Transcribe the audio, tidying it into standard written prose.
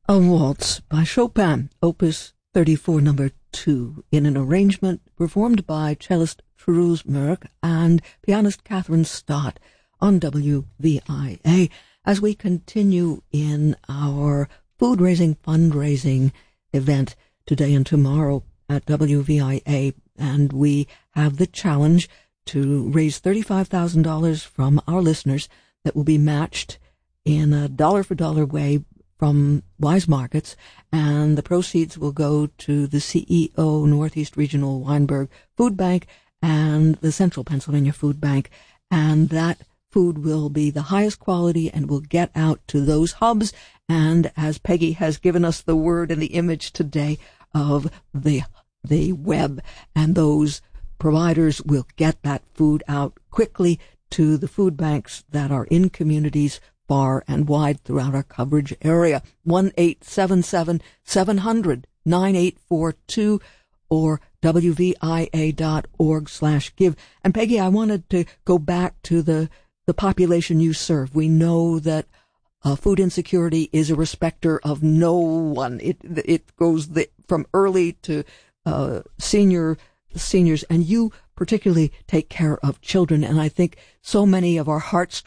A waltz by Chopin, Opus 34, number 2, in an arrangement performed by cellist Truls Merck and pianist Catherine Stott on WVIA, as we continue in our food-raising fundraising event today and tomorrow at WVIA, and we have the challenge to raise $35,000 from our listeners that will be matched in a dollar-for-dollar way from Wise Markets, and the proceeds will go to the CEO Northeast Regional Weinberg Food Bank and the Central Pennsylvania Food Bank, and that food will be the highest quality and will get out to those hubs, and as Peggy has given us the word and the image today of the web, and those providers will get that food out quickly to the food banks that are in communities far and wide throughout our coverage area. 1-877-700-9842 or WVIA.org/give. And Peggy, I wanted to go back to the population you serve. We know that food insecurity is a respecter of no one. It goes from early to seniors, and you particularly take care of children. And I think so many of our heartstrings